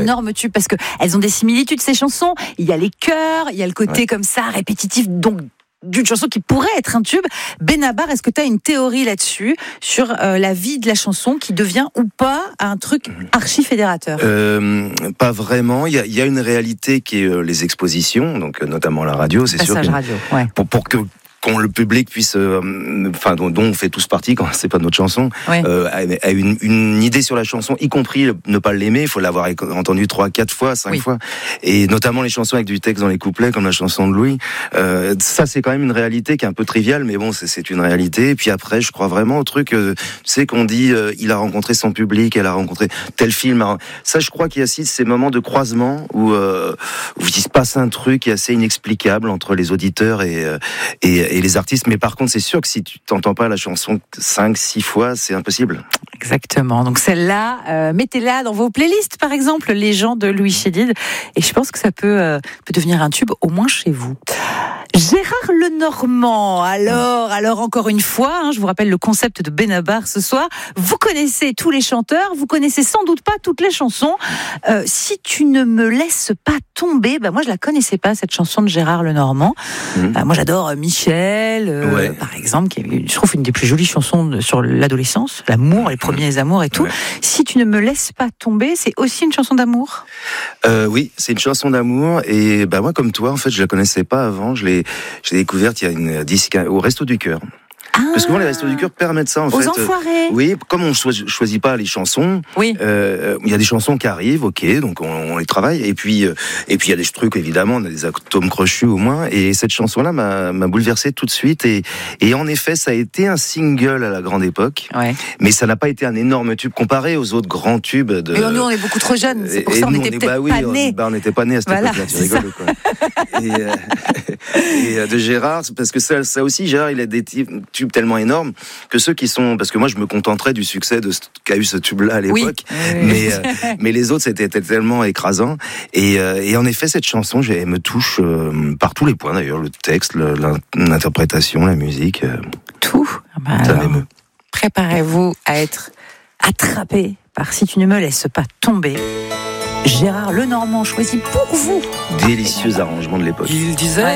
énorme tube, parce que elles ont des similitudes, ces chansons. Il y a les chœurs, il y a le côté comme ça, répétitif, donc d'une chanson qui pourrait être un tube. Benabar, est-ce que tu as une théorie là-dessus, sur la vie de la chanson qui devient ou pas un truc archi-fédérateur? Pas vraiment. Il y a une réalité qui est les expositions, donc notamment la radio, c'est sûr. Passage radio, ouais. Pour que quand le public puisse, dont on fait tous partie, quand c'est pas notre chanson, a une idée sur la chanson, y compris ne pas l'aimer, il faut l'avoir entendu 3, 4 fois, 5 fois, et notamment les chansons avec du texte dans les couplets, comme la chanson de Louis. Ça, c'est quand même une réalité qui est un peu triviale, mais bon, c'est une réalité. Et puis après, je crois vraiment au truc, tu sais, qu'on dit, il a rencontré son public, elle a rencontré tel film. Ça, je crois qu'il y a aussi ces moments de croisement où il se passe un truc qui est assez inexplicable entre les auditeurs et les artistes. Mais par contre, c'est sûr que si tu t'entends pas la chanson 5, 6 fois, c'est impossible. Exactement. Donc celle-là, mettez-la dans vos playlists, par exemple, les gens de Louis Chédid. Et je pense que ça peut devenir un tube, au moins chez vous. Gérard Lenormand, alors encore une fois, je vous rappelle le concept de Benabar ce soir. Vous connaissez tous les chanteurs, vous connaissez sans doute pas toutes les chansons. Si tu ne me laisses pas tomber, moi je la connaissais pas, cette chanson de Gérard Lenormand. Moi j'adore Michel, par exemple, qui est, je trouve, une des plus jolies chansons sur l'adolescence, l'amour, les premiers amours et tout. Si tu ne me laisses pas tomber, c'est aussi une chanson d'amour? Oui, c'est une chanson d'amour, et moi comme toi, en fait, je la connaissais pas avant. Je l'ai découverte il y a une disque au Resto du Cœur. Parce que souvent les Restos du Cœur permettent ça, en fait. Aux enfoirés. Oui, comme on choisit pas les chansons, il y a des chansons qui arrivent, ok, donc on les travaille, et puis il y a des trucs, évidemment, on a des atomes crochus au moins, et cette chanson-là m'a bouleversé tout de suite, et en effet, ça a été un single à la grande époque, mais ça n'a pas été un énorme tube comparé aux autres grands tubes de... Mais nous, on est beaucoup trop jeunes, c'est pour ça qu'on était peut-être pas nés. On n'était pas nés à cette époque-là, tu rigoles, quoi. Et de Gérard, parce que ça aussi, Gérard, il a des tubes tellement énormes que ceux qui sont, parce que moi je me contenterais du succès qu'a eu ce tube-là à l'époque, mais les autres c'était tellement écrasant, et en effet cette chanson elle me touche par tous les points d'ailleurs, le texte, l'interprétation, la musique, tout. Ça m'émeut. Préparez-vous à être attrapé par Si tu ne me laisses pas tomber. Gérard Lenormand choisi pour vous. Délicieux arrangement de l'époque. Il disait